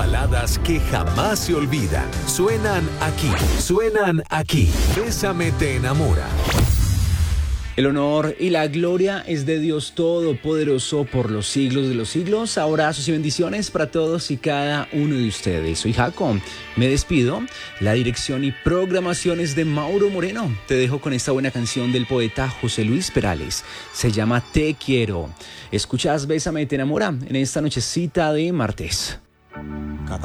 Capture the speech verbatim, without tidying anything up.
baladas que jamás se olvidan. Suenan aquí, suenan aquí. Bésame te enamora. El honor y la gloria es de Dios Todopoderoso por los siglos de los siglos. Abrazos y bendiciones para todos y cada uno de ustedes. Soy Jaco, me despido. La dirección y programación es de Mauro Moreno. Te dejo con esta buena canción del poeta José Luis Perales. Se llama Te Quiero. Escuchas Bésame te enamora en esta nochecita de martes.